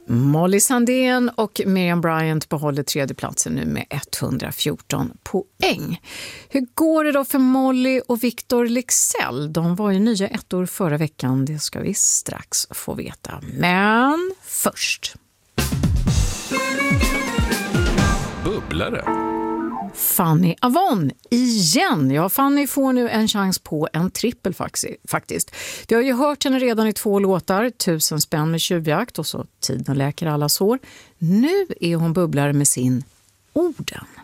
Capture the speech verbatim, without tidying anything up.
Molly Sandén och Miriam Bryant behåller tredjeplatsen nu med etthundrafjorton poäng. Hur går det då för Molly och Victor Leksell? De var ju nya ettor förra veckan, det ska vi strax få veta. Men först. Bubblare. Fanny Avon igen. Ja, Fanny får nu en chans på en trippel faktiskt. Vi har ju hört henne redan i två låtar, Tusen spänn med tjuvjakt och så Tiden läker alla sår. Nu är hon bubblare med sin Orden.